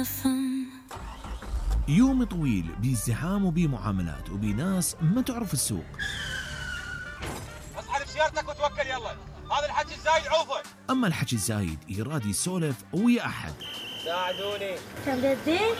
يوم طويل بازدحام وبمعاملات وبناس ما تعرف السوق. اسحب سيارتك وتوكل يلا، هذا الحكي الزايد عوفه. اما الحكي الزايد يراد يسولف ويا احد. ساعدوني. تمددين؟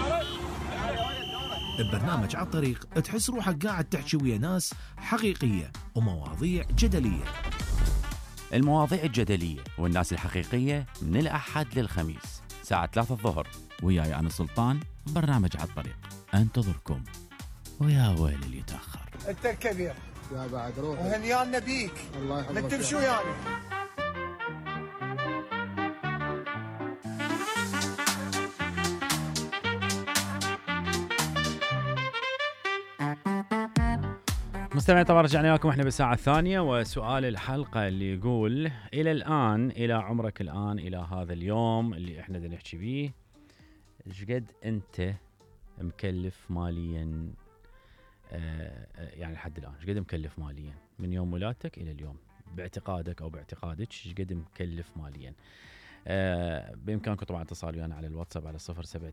ببرنامج على الطريق تحس روحك قاعد تحكي ويا ناس حقيقية ومواضيع جدلية. المواضيع الجدلية والناس الحقيقية من الأحد للخميس ساعة 3 الظهر، وياي أنا سلطان. برنامج على الطريق أنتظركم، ويا ويل اللي يتأخر. انت الكبير يا بعد روح وهنيانا بيك. الله يحفظك. نكتب شو يعني؟ مستمعين، طبعا رجعنا لكم احنا بالساعة الثانية، وسؤال الحلقة اللي يقول: إلى الآن، إلى عمرك الآن، إلى هذا اليوم اللي احنا دا نحكي بيه، ايش قد أنت مكلف ماليا؟ يعني لحد الآن ايش قد مكلف ماليا من يوم ولادتك إلى اليوم، باعتقادك أو باعتقادك ايش قد مكلف ماليا؟ بإمكانكم طبعا اتصال ويانا على الواتساب على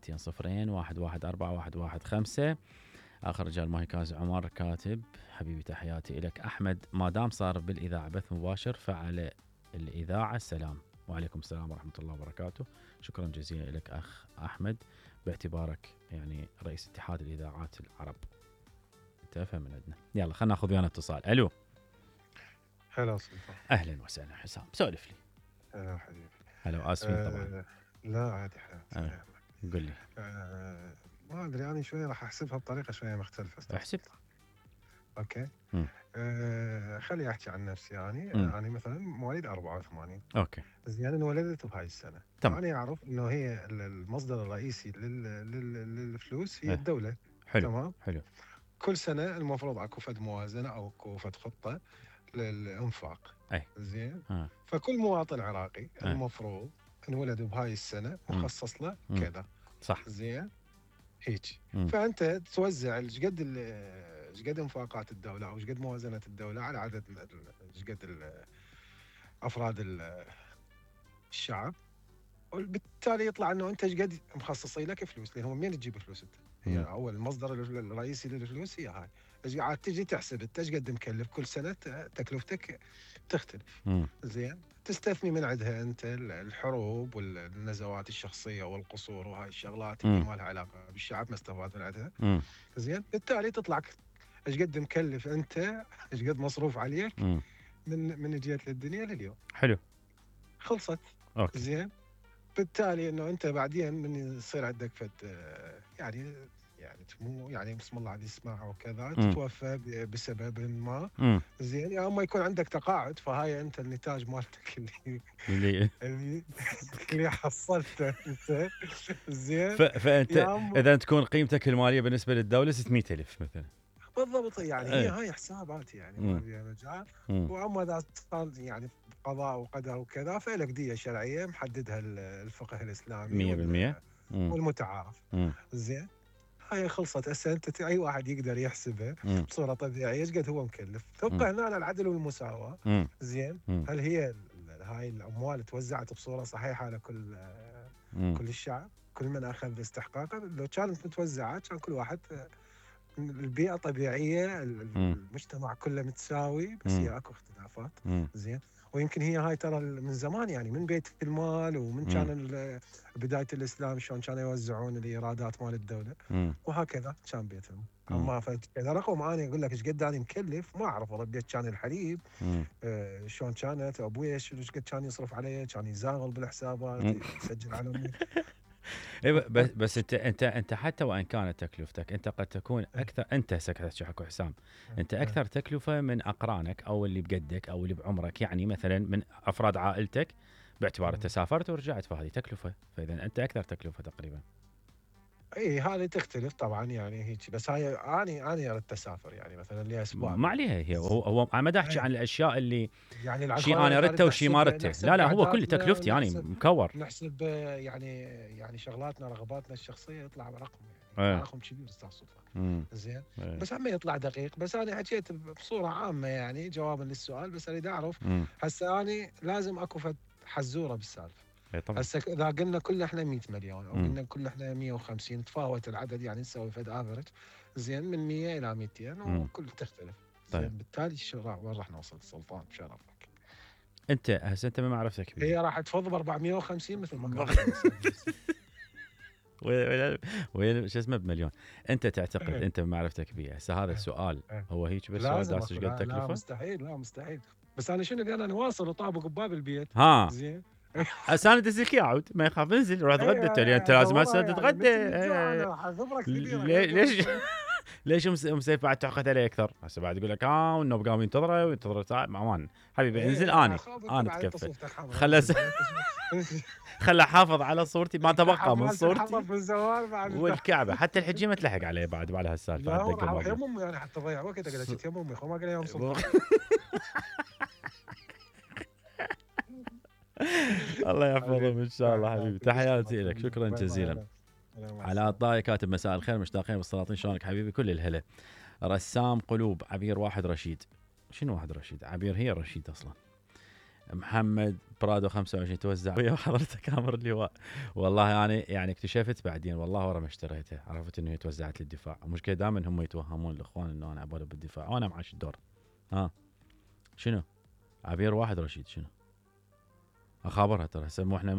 0720 آخر رجال ماهي كاز عمر كاتب: حبيبي تحياتي إلك أحمد، ما دام صار بالإذاعة بث مباشر فعلى الإذاعة السلام. وعليكم السلام ورحمة الله وبركاته. شكرا جزيلا لك أخ أحمد، باعتبارك يعني رئيس اتحاد الإذاعات العرب، أنت أفهم من عندنا. يلا خلنا ناخذ ويانا اتصال. ألو. هلا سلطان. أهلا وسهلا حسام، سولف لي. هلا حبيبي. هلا وآسفين طبعا. لا عادي حياتي. قل لي. ما ادري، يعني شويه راح احسبها بطريقه شويه مختلفه. احسب. اوكي. خلي احكي عن نفسي يعني. يعني مثلا مواليد 84. اوكي. زين، انا انولدت بهاي السنه. تمام. انا اعرف انه هي المصدر الرئيسي للفلوس هي الدوله. حلو. تمام. حلو. كل سنه المفروض اكو فد موازنه او اكو فد خطه للانفاق. اي. زين. فكل مواطن عراقي المفروض انولد بهاي السنه مخصص له كذا. صح. زين. هيك. فانت توزع ايش قد انفاقات الدوله او ايش قد موازنه الدوله على عدد ايش قد افراد الشعب، وبالتالي يطلع انه انت ايش قد مخصصين لك فلوس. لان هو منين تجيب فلوس انت؟ هي اول المصدر الرئيسي للفلوس هي هاي. ايش قاعد تجي تحسب انت ايش قد مكلف كل سنه، تكلفتك تختلف. زين. تستثني من عندها انت الحروب والنزوات الشخصيه والقصور وهاي الشغلات اللي ما لها علاقه بالشعب، ما استفاد من عندها. زين. بالتالي تطلع ايش قد مكلف انت، ايش قد مصروف عليك من جيت للدنيا لليوم. حلو. خلصت. اوكي. زين. بالتالي انه انت بعدين من يصير عندك فد يعني مو يعني بسم الله عليه اسمعها وكذا تتوفى بسبب ما. زين. يا اما يكون عندك تقاعد، فهاي انت النتاج مالتك اللي حصلته انت. زين. فانت اذا تكون قيمتك الماليه بالنسبه للدوله 600,000 مثلا. بالضبط. يعني هي هاي حسابات يعني ما فيها مجال. واما اذا صار يعني قضاء وقدر وكذا فلك دية شرعيه محددها الفقه الاسلامي 100% والمتعارف. زين. هاي خلصت. هسه انت اي واحد يقدر يحسبها بصوره طبيعيه ايش قد هو مكلف. تبقى هنا العدل والمساواه. زين. هل هي هاي الاموال توزعت بصوره صحيحه على كل الشعب، كل من اخذ استحقاقه؟ لو كانت متوزعه كان كل واحد البيئه طبيعيه، المجتمع كله متساوي، بس هي اكو اختلافات. زين. ويمكن هي هاي ترى من زمان يعني من بيت المال ومن كان بدايه الاسلام شلون كانوا يوزعون الايرادات مال الدوله وهكذا كان بيتهم. اما فكذا رقم انا اقول لك ايش قد انا مكلف ما اعرف. والله بيت كان الحليب شلون كانت، ابوي ايش قد كان يصرف عليه، كان يزاغل بالحسابات يسجل على امي. بس انت حتى وان كانت تكلفتك انت قد تكون اكثر. انت سكتت حكو حسام، انت اكثر تكلفه من اقرانك او اللي بقدك او اللي بعمرك، يعني مثلا من افراد عائلتك، باعتبار انت سافرت ورجعت، فهذه تكلفه، فاذا انت اكثر تكلفه تقريبا. اي هذه تختلف طبعا يعني هيك. بس هاي اني اردت اسافر يعني مثلا لاسباب. ما عليها هي. هو انا ما احكي عن الاشياء اللي يعني شيء انا ردته وشيء ما ردته. لا هو كل تكلفتي يعني مكور. نحسب يعني شغلاتنا رغباتنا الشخصيه يطلع رقم يعني رقم كبير استاذ سلطان. زين. بس هم يطلع دقيق. بس انا حكيت بصوره عامه يعني جوابا للسؤال. بس اريد اعرف هسه اني لازم اكو حزوره بالسالفه. طبعا. هسه اذا قلنا كل احنا 100 مليون او قلنا كل احنا 150 تفاوت العدد، يعني نسوي فد افرج زين من 100 الى 200 وكل تختلف. طيب. زين بالتالي وين راح نوصل سلطان بشرفك؟ انت هسه انت ما معرفتك بيه. هي راح تفض ب 450 مثل ما قال وين شو اسمه بمليون. انت تعتقد انت بمعرفتك بيه هسه هذا السؤال هو هيك بس سؤال داس ايش قد تكلفه؟ لا مستحيل. بس انا شنو انا واصل وطابق بباب البيت. ها زين هسه انا دزك اياه عود ما يخاف انزل روح تغدى انت لازم هسه تتغدى. ليش ليش مسيف بعد تعقد عليه اكثر؟ هسه بعد يقول لك وانه قام ينتظره وينتظر ساعه معوان حبيبي انزل انا اتكفل. خلى حافظ على صورتي ما تبقى من صورتي والكعبه حتى الحجي تلحق عليه بعد هالسالفه. يا امي انا حتى ضيع وقت اقول لك يا امي ما قال يوم صبح. الله يحفظهم ان شاء الله حبيبي. تحياتي لك شكرا جزيلا. علاء الضاي كاتب مساء الخير مشتاقين بالسلاطين شلونك حبيبي كل الهلا. رسام قلوب عبير واحد رشيد. شنو واحد رشيد؟ عبير هي رشيد اصلا. محمد برادو 25 توزع ويا حضرتك امر اللواء. والله انا يعني اكتشفت بعدين والله ورا ما اشتريته عرفت انه هي توزعت للدفاع. المشكله دائما هم يتوهمون الاخوان انه انا عبالي بالدفاع وانا معاش الدور. شنو عبير واحد رشيد شنو اخابرها ترى هسه احنا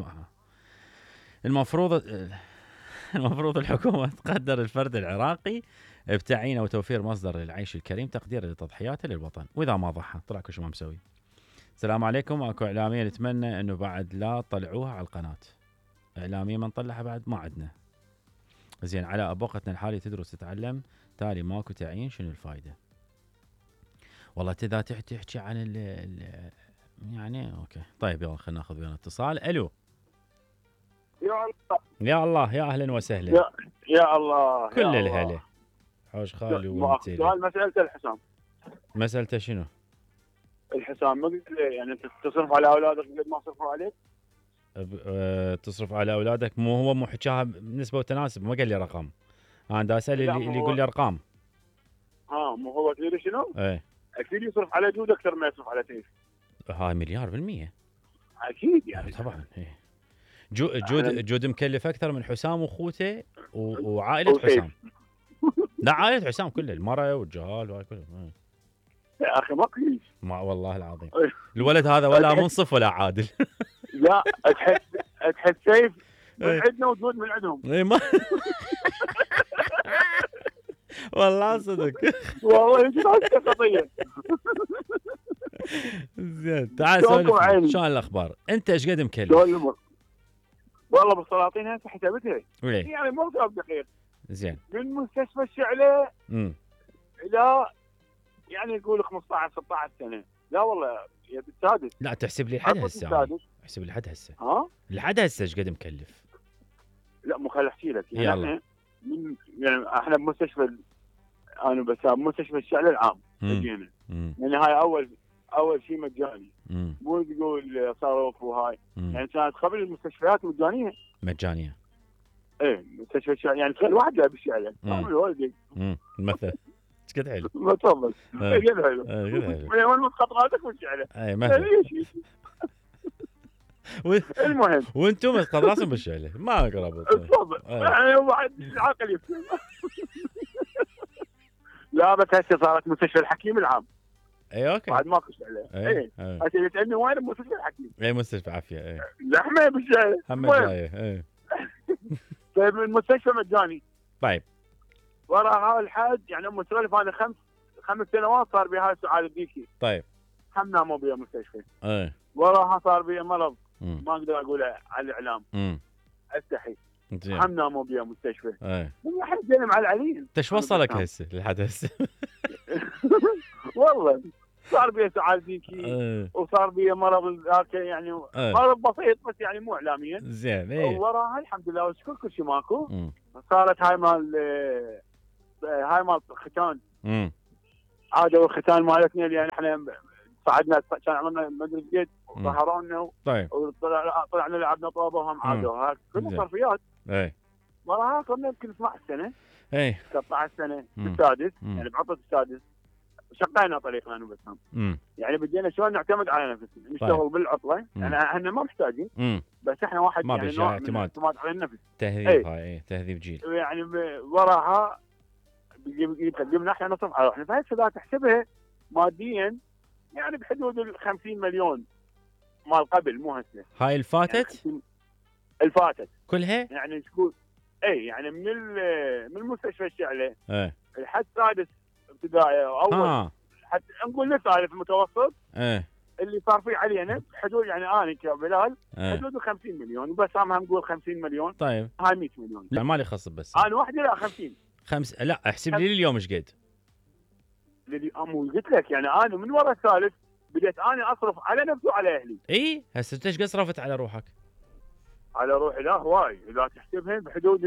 المفروض الحكومه تقدر الفرد العراقي بتعيينه وتوفير مصدر للعيش الكريم تقديرا لتضحياته للوطن واذا ما ضحى طلع كل شيء ما مسوي. السلام عليكم. اكو اعلاميه نتمنى انه بعد لا طلعوها على القناه. اعلاميه ما نطلعها بعد ما عندنا. زين على بوقتنا الحالي تدرس تتعلم تالي ماكو تعيين شنو الفائده؟ والله اذا تحكي عن يعني اوكي طيب يلا خلينا ناخذ ويانا اتصال. الو يا الله يا اهلا وسهلا. يا الله كل الهلا حوش خالي وانتي. سؤال مسألة الحسام. مسألته شنو؟ الحسام ما قلت يعني انت تصرف على اولادك قد ما صرفوا عليك؟ تصرف على اولادك مو حكاها بنسبه وتناسب ما قال لي رقم. انا دا اسال اللي يقول لي ارقام. مو هو تدري شنو؟ ايه اكيد يصرف على جود اكثر ما يصرف على تيف. هاي مليار بالمية اكيد يعني طبعا. إيه. جود مكلف اكثر من حسام واخوته وعائله حسام. لا عائله حسام كلها المراه والجهال وهاي كلهم. يا اخي ما قيس ما والله العظيم الولد هذا ولا منصف ولا عادل. لا تحس سيف من عندنا وجود من عندهم. اي ما والله صدق والله يجي قضيه. زين تعال سولف شلون الاخبار؟ انت ايش قد مكلف؟ شلون الامور؟ والله بالسلاطين هسه حسبتها يعني مو دقيق. زين من مستشفى الشعله الى يعني يقول 15 16 سنه. لا والله يا بالسادس. لا تحسب لي لحد هسه. احسب لي لحد هسه. لحد هسه ايش قد مكلف؟ لا مو خل احكي لك يعني يعني احنا بمستشفى انا بس بمستشفى الشعله العام جينا يعني هاي اول شيء مجاني. مو تقول صرف وهاي يعني كانت قبل المستشفيات مجانيه. ايه مستشفى الشعله يعني تخيل واحد جاي بالشعله عامل والدي مثلا ايش قد حلو. ما تفضل ايش قد حلو. وين خطراتك بالشعله؟ اي مثلا المهم وانتم قدراسم بالشعله ما قربوا. تفضل يعني واحد عاقل يفهم. لا بس هسه صارت مستشفى الحكيم العام. اي اوكي بعد ماكو شعله. اي هسه تسالني وين مستشفى الحكيم؟ اي مستشفى عافيه. اي زحمه بالشعله هم جايه. اي طيب المستشفى مجاني. طيب ورا هاي الحد يعني مسولف انا 5 سنوات صار بي هاي السعال الديكي. طيب هم ناموا بيها مستشفى. اي وراها صار بيها مرض ما اقدر اقول على الاعلام. استحي. هم ناموا بيها مستشفى. اي احنا جينا مع العليل. انت ايش وصلك هسه لحد هسه؟ والله صار بيها سعال ديكي وصار بيها مرض ذاك يعني مرض بسيط بس يعني مو اعلاميا. زين اي وراها الحمد لله والشكر كل شيء ماكو. صارت هاي مال ختان. عادوا الختان مالتنا يعني احنا صعدنا كان عملنا مدري قد وظهرونا. طيب طلعنا لعبنا طوبه وهم عادوا كل صرفيات. اي وراها صرنا يمكن 12 سنه. اي 13 سنه بالسادس يعني بعطت السادس شقينا طريقنا انا وبسام. يعني بدينا شلون نعتمد على نفسنا، نشتغل بالعطله، يعني احنا ما محتاجين، بس احنا واحد ما يعني نوع اعتماد على النفس، تهذيب. هاي تهذيب جيل، يعني وراها يقدمنا احنا نصرف على روحنا. فهسه اذا تحسبها ماديا يعني بحدود ال 50 مليون مال قبل، مو هسه. هاي الفاتت؟ يعني الفاتت كلها؟ يعني تقول يعني من مستشفى الشعله لحد سادس ابتدائي اول حتى نقول للثالث المتوسط اللي صار فيه علينا بحدود، يعني انا كبلال حدود 50 مليون، وبسام هم نقول 50 مليون. طيب هاي 100 مليون. لا مالي خصب بس انا وحدي لا 50. لا احسب لي اليوم ايش قد؟ مو قلت لك يعني انا من ورا الثالث بديت انا اصرف على نفسي وعلى اهلي. اي هسه انت ايش قد صرفت على روحك؟ على روحي لا هواي، اذا تحسبها بحدود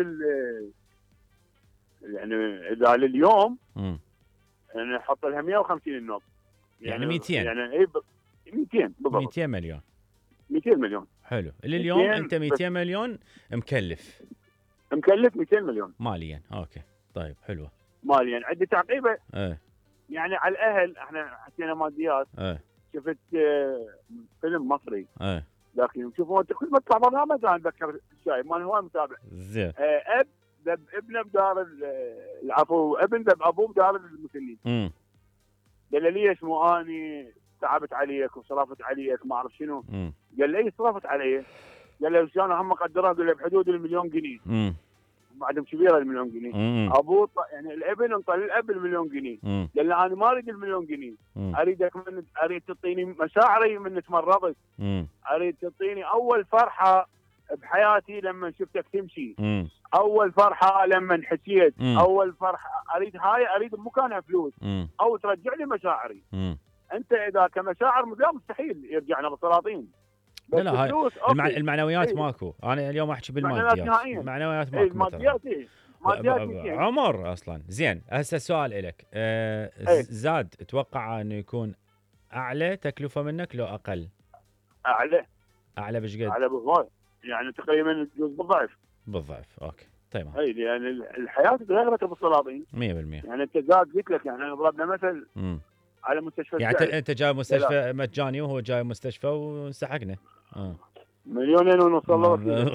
يعني اذا لليوم يعني احط لها 150 النوب، يعني 200، يعني اي 200 بالضبط، 200 مليون. 200 مليون حلو. اليوم انت 200 مليون مكلف 200 مليون ماليا. اوكي طيب حلوه. ماليا عندي تعقيبه يعني على الاهل. احنا حكينا ماديات. شفت فيلم مصري لكن شوفوا تقريبا مطلع برنامج انا اتذكر الشايب مال هو متابع. زين. اب ذب ابنه بدار العفو، ابن ذب ابوه بدار المسنين. قال لي ليش مو اني تعبت عليك وصرفت عليك ما اعرف شنو. قال لي صرفت علي. قال لي شلون هم قدروها؟ قال لي بحدود المليون جنيه. بعدهم كبيره المليون جنيه. ابوه يعني الابن انطى للاب المليون جنيه. قال له انا ما اريد المليون جنيه، اريدك اريد تعطيني مشاعري من تمرضت. اريد تعطيني اول فرحه بحياتي لما شفتك تمشي. اول فرحه لما حكيت. اول فرحه اريد بمكانها فلوس او ترجع لي مشاعري. انت اذا كمشاعر مستحيل يرجعنا بالسلاطين. لا هاي المعنويات ماكو. انا اليوم احكي بالماديات. المعنويات ماكو. ماديات عمر اصلا. زين هسه سؤال لك. زاد تتوقع انه يكون اعلى تكلفه منك لو اقل؟ اعلى بش قد؟ اعلى بالضعف، يعني تقريبا تجوز بالضعف. اوكي تمام. اي يعني الحياه تغيرت بالسلاطين 100%. يعني انت زاد قلت لك يعني ضربنا مثل على مستشفى يعني انت جاي مستشفى مجاني وهو جاي مستشفى وانسحقنا. 2.5 مليون الله.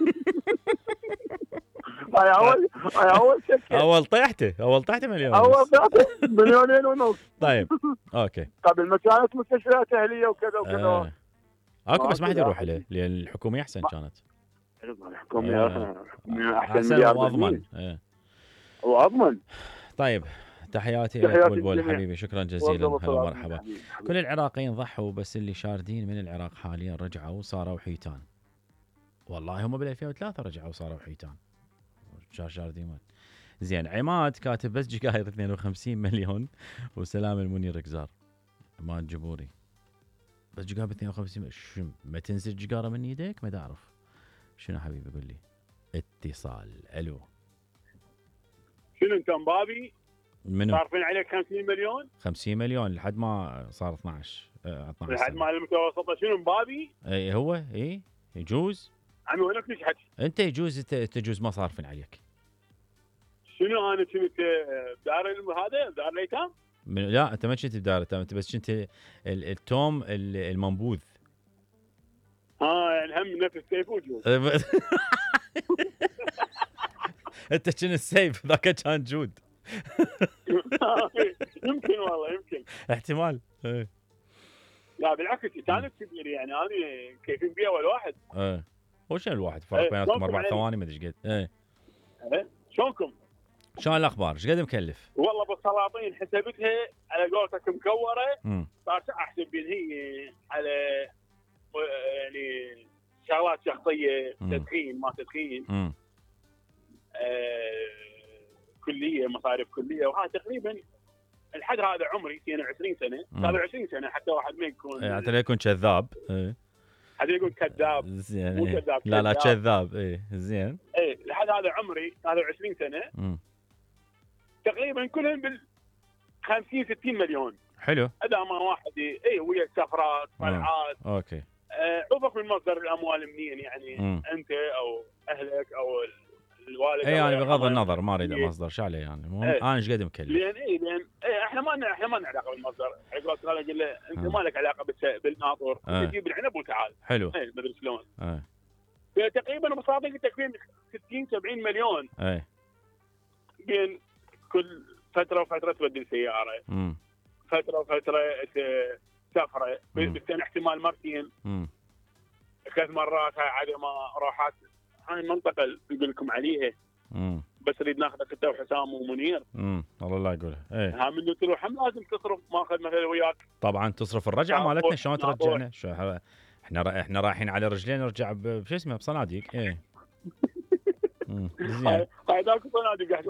اول طيحته مليون. اول طيحته 1.5 مليون. طيب اوكي. قبل ما كانت مستشفيات اهليه وكذا وكذا. اكو بس ما حد يروح له لان الحكوميه احسن كانت. الحكوميه احسن واضمن. واضمن. طيب تحياتي لك بلبل حبيبي، شكرا جزيلا. هلا مرحبا. كل العراقيين ضحوا بس اللي شاردين من العراق حاليا رجعوا صاروا حيتان. والله هم بال 2003 رجعوا صاروا حيتان. شاردين. زين. عماد كاتب بس جقاير 52 مليون وسلام المنير قزار. عماد جبوري بس جقاير 52 شو ما تنزل جقاره من يدك؟ ما تعرف شنو حبيبي؟ قول لي. اتصال. الو شنو انت مبابي؟ منو؟ صارفين عليك 50 مليون؟ 50 مليون لحد ما صار 12 لحد ما المتوسطه. شنو مبابي؟ اي هو يجوز. عمي وينك نشحت؟ انت يجوز تجوز ما صارفين عليك. شنو انا كنت بدار هذا دار الايتام؟ لا انت ما كنت بدار الايتام، انت بس كنت التوم المنبوذ. يعني هم نفس السيف وجود. انت كنت السيف ذاك كان جود. يمكن والله يمكن احتمال. لا بالعكس كانت كبيره يعني انا كيفين بيها اول واحد. وشنو الواحد فرق بيناتكم 4 ثواني ما ادري ايش قد. شلونكم؟ شلون الاخبار؟ ايش قد مكلف؟ والله بالسلاطين حسبتها على قولتك مكوره. صار احسب هي على يعني شغلات شخصيه، تدخين ما تدخين، كليه مصاريف كليه، وهذا تقريبا الحد هذا عمري 22 سنه. 23 سنه حتى واحد ما يكون حتى لا يكون كذاب. حد يقول كذاب. زين. مو كذاب. لا كذاب. زين. لحد هذا عمري 23 سنه. تقريبا كلهم بال 50 60 مليون. حلو. اذا ما واحد ويا سفرات طلعات. اوكي. عوفك من مصدر الاموال منين يعني. انت او اهلك او الوالد اي الله انا بغض يرحمه. النظر ما اريد مصدر شعلي يعني المهم انا ايش قد مكلف. لان احنا ما لنا علاقه بالمصدر. عقب قال لي انت ما لك علاقه بالناطور، تجيب العنب وتعال. حلو. ما ادري شلون. تقريبا بصادق التكوين 60 70 مليون. بين كل فتره وفتره تبدل سياره. فتره وفتره سفره بالسنه احتمال مرتين. 3 مرات. هاي عاد ما راحات. هاي المنطقه اللي يقول لكم عليها. بس نريد ناخذك انت وحسام ومنير. والله لا اقولها. ها من تروح هم لازم تصرف. ماخذ مثلا وياك طبعا تصرف الرجعه مالتنا شلون ترجعنا. احنا رايحين على رجلين نرجع بشو اسمه بصناديق. زين. هاي ذاك صناديق.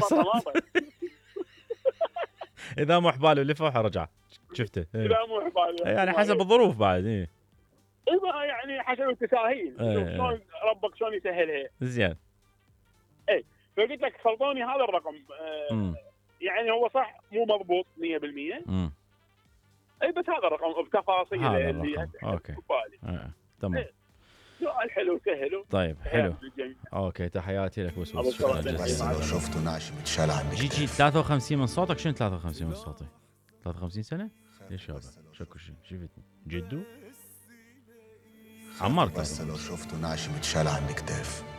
اذا مو حباله لفه ورجع شفته. اذا مو حباله يعني حسب الظروف بعد. يعني حسب التساهيل. شلون ربك شلون يسهلها. زين. فقلت لك خلطوني هذا الرقم. يعني هو صح مو مضبوط 100%. بس هذا الرقم بتفاصيله اللي اوكي. تمام. سؤال حلو سهل. طيب حلو. اوكي تحياتي لك وسوس. شفته ناشف اتشال عنك. جي 53 من صوتك. شنو 53 من صوتي؟ 53 سنه؟ ليش شباب؟ شكو شفتني جدو؟ عمرت بس لو شفته ناشف اتشال عن الكتاف.